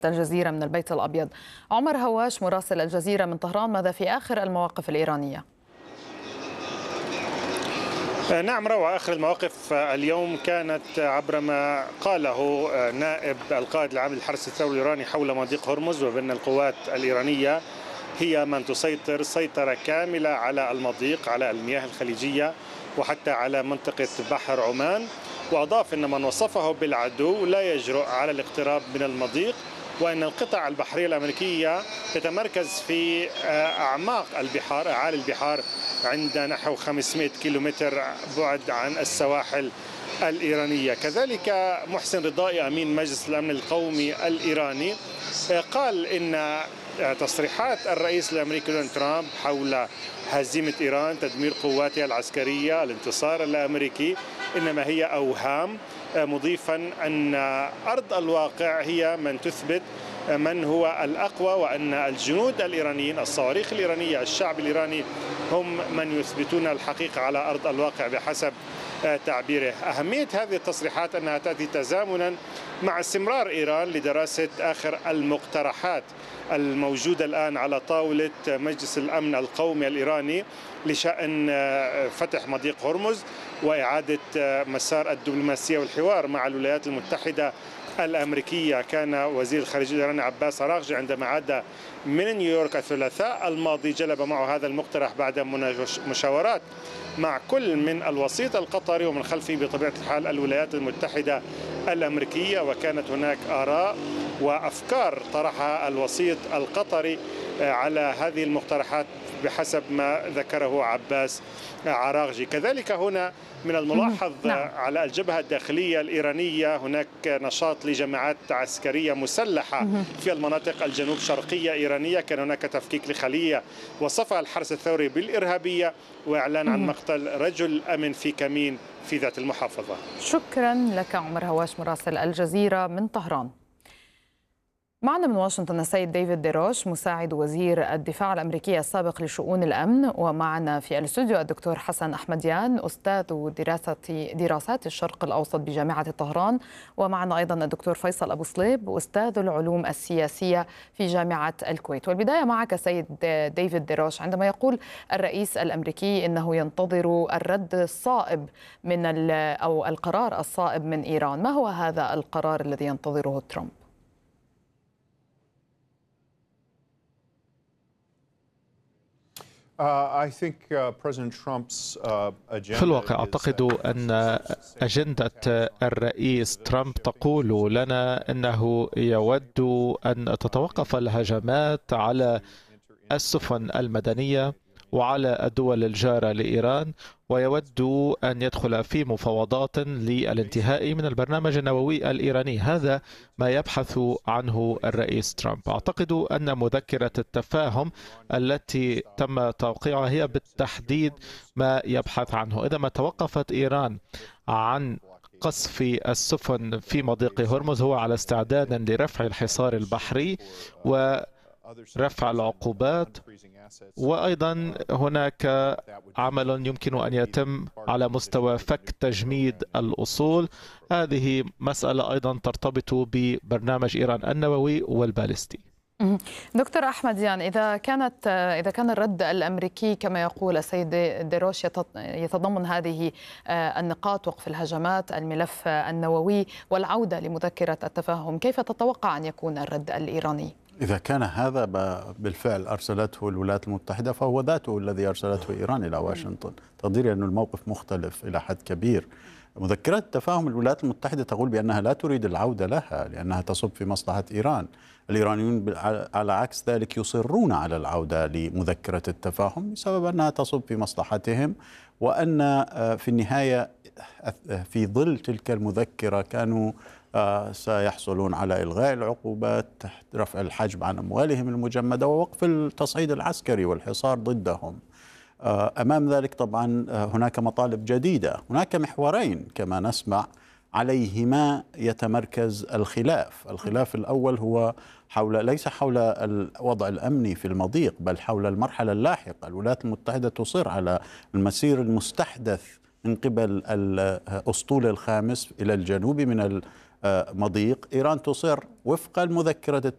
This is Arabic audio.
الجزيرة من البيت الأبيض. عمر هواش مراسل الجزيرة من طهران، ماذا في آخر المواقف الإيرانية؟ نعم روى، آخر المواقف اليوم كانت عبر ما قاله نائب القائد العام للحرس الثوري الإيراني حول مضيق هرمز، وبأن القوات الإيرانية هي من تسيطر سيطرة كاملة على المضيق، على المياه الخليجية وحتى على منطقة بحر عمان. وأضاف أن من وصفه بالعدو لا يجرؤ على الاقتراب من المضيق، وأن القطع البحرية الأمريكية تتمركز في أعماق البحار، أعالي البحار، عند نحو 500 كيلومتر بعد عن السواحل الإيرانية. كذلك محسن رضائي أمين مجلس الأمن القومي الإيراني قال إن تصريحات الرئيس الأمريكي دونالد ترامب حول هزيمة إيران، تدمير قواتها العسكرية، الانتصار الأمريكي، إنما هي أوهام، مضيفا أن أرض الواقع هي من تثبت من هو الأقوى، وأن الجنود الإيرانيين، الصواريخ الإيرانية، الشعب الإيراني هم من يثبتون الحقيقة على أرض الواقع بحسب تعبيره. أهمية هذه التصريحات أنها تأتي تزامنا مع استمرار إيران لدراسة آخر المقترحات الموجودة الآن على طاولة مجلس الأمن القومي الإيراني لشأن فتح مضيق هرمز وإعادة مسار الدبلوماسية والحوار مع الولايات المتحدة الأمريكية. كان وزير الخارجية الإيراني عباس أراغجي عندما عاد من نيويورك الثلاثاء الماضي جلب معه هذا المقترح بعد مشاورات مع كل من الوسيط القطري ومن خلفه بطبيعة الحال الولايات المتحدة الأمريكية. وكانت هناك آراء وأفكار طرحها الوسيط القطري على هذه المقترحات بحسب ما ذكره عباس أراغجي. كذلك هنا من الملاحظ على الجبهة الداخلية الإيرانية هناك نشاط لجماعات عسكرية مسلحة في المناطق الجنوب شرقية إيرانية. كان هناك تفكيك لخلية وصفها الحرس الثوري بالإرهابية، وإعلان عن مقتل رجل أمن في كمين في ذات المحافظة. شكرا لك عمر هواش مراسل الجزيرة من طهران. معنا من واشنطن السيد ديفيد ديروش مساعد وزير الدفاع الأمريكي السابق لشؤون الأمن، ومعنا في الاستوديو الدكتور حسن أحمديان أستاذ دراسات الشرق الأوسط بجامعة طهران، ومعنا أيضا الدكتور فيصل أبو صليب أستاذ العلوم السياسية في جامعة الكويت. والبداية معك سيد ديفيد ديروش، عندما يقول الرئيس الأمريكي إنه ينتظر الرد الصائب أو القرار الصائب من إيران، ما هو هذا القرار الذي ينتظره ترامب؟ في الواقع أعتقد أن أجندة الرئيس ترامب تقول لنا أنه يود أن تتوقف الهجمات على السفن المدنية وعلى الدول الجارة لإيران، ويود أن يدخل في مفاوضات للانتهاء من البرنامج النووي الإيراني. هذا ما يبحث عنه الرئيس ترامب. أعتقد أن مذكرة التفاهم التي تم توقيعها هي بالتحديد ما يبحث عنه. إذا ما توقفت إيران عن قصف السفن في مضيق هرمز هو على استعداد لرفع الحصار البحري ورفع العقوبات، وأيضا هناك عمل يمكن أن يتم على مستوى فك تجميد الأصول. هذه مسألة أيضا ترتبط ببرنامج إيران النووي والبالستي. دكتور أحمد، يعني إذا كان الرد الأمريكي كما يقول السيد ديروش يتضمن هذه النقاط، وقف الهجمات، الملف النووي والعودة لمذكرة التفاهم، كيف تتوقع أن يكون الرد الإيراني؟ إذا كان هذا بالفعل أرسلته الولايات المتحدة فهو ذاته الذي أرسلته إيران إلى واشنطن. تقديري أن الموقف مختلف إلى حد كبير. مذكرات التفاهم الولايات المتحدة تقول بأنها لا تريد العودة لها لأنها تصب في مصلحة إيران. الإيرانيون على عكس ذلك يصرون على العودة لمذكرة التفاهم بسبب أنها تصب في مصلحتهم، وأن في النهاية في ظل تلك المذكرة كانوا سيحصلون على إلغاء العقوبات، رفع الحجب عن أموالهم المجمدة، ووقف التصعيد العسكري والحصار ضدهم. أمام ذلك طبعا هناك مطالب جديدة، هناك محورين كما نسمع عليهما يتمركز الخلاف الأول هو ليس حول الوضع الأمني في المضيق، بل حول المرحلة اللاحقة. الولايات المتحدة تصر على المسير المستحدث من قبل الأسطول الخامس إلى الجنوب من المضيق. إيران تصر وفق المذكرة